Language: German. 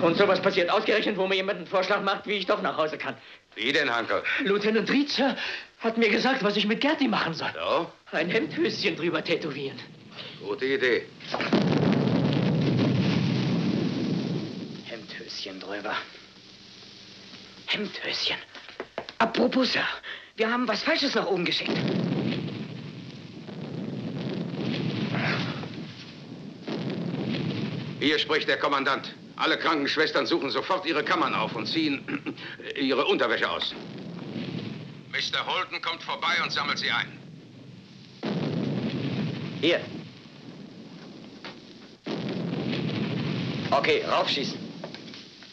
Und sowas passiert ausgerechnet, wo mir jemand einen Vorschlag macht, wie ich doch nach Hause kann. Wie denn, Hankel? Lieutenant Reed, Sir, hat mir gesagt, was ich mit Gertie machen soll. So? Ein Hemdhöschen drüber tätowieren. Gute Idee. Hemdhöschen drüber. Hemdhöschen. Apropos, Sir, wir haben was Falsches nach oben geschickt. Hier spricht der Kommandant. Alle Krankenschwestern suchen sofort ihre Kammern auf und ziehen ihre Unterwäsche aus. Mr. Holden kommt vorbei und sammelt sie ein. Hier. Okay, raufschießen.